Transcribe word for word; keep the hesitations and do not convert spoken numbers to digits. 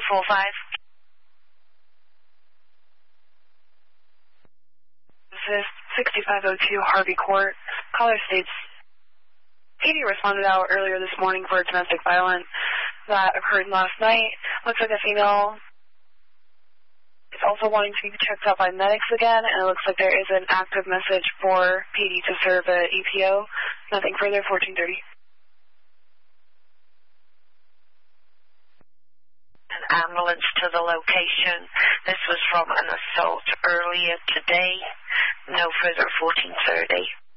four five. This is sixty-five oh two Harvey Court. Caller states, P D responded out earlier this morning for domestic violence that occurred last night. Looks like a female is also wanting to be checked out by medics again, and it looks like there is an active message for P D to serve an E P O. Nothing further, fourteen thirty. An ambulance to the location. This was from an assault earlier today. No further, fourteen thirty.